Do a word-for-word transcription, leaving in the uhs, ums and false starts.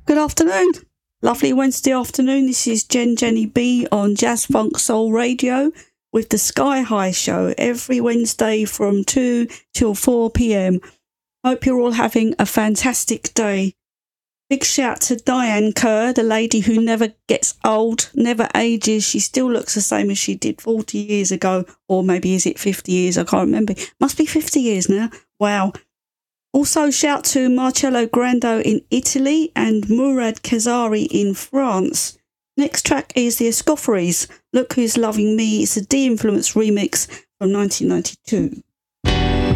Good afternoon. Lovely Wednesday afternoon. This is Jen Jenny B on Jazz Funk Soul Radio with the Sky High Show every Wednesday from two till four p.m. Hope you're all having a fantastic day. Big shout to Diane Kerr, the lady who never gets old, never ages. She still looks the same as she did forty years ago, or maybe is it fifty years? I can't remember. Must be fifty years now. Wow. Also, shout to Marcello Grando in Italy and Murad Kazari in France. Next track is the Escofferys. Look Who's Loving Me. It's a D-Influence remix from nineteen ninety-two.